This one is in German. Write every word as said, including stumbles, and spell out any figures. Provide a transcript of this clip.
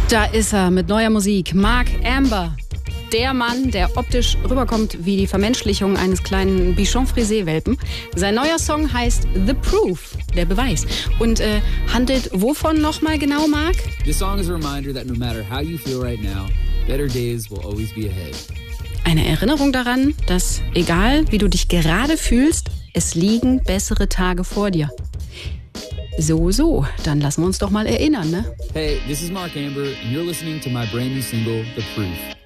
Da ist er mit neuer Musik. Mark Amber. Der Mann, der optisch rüberkommt wie die Vermenschlichung eines kleinen Bichon-Frisé-Welpen. Sein neuer Song heißt The Proof, der Beweis. Und äh, handelt wovon nochmal genau, Mark? This song is a reminder that no matter how you feel right now, better days will always be ahead. Eine Erinnerung daran, dass egal wie du dich gerade fühlst, es liegen bessere Tage vor dir. So, so, dann lassen wir uns doch mal erinnern, ne? Hey, this is Mark Amber, and you're listening to my brand new single, The Proof.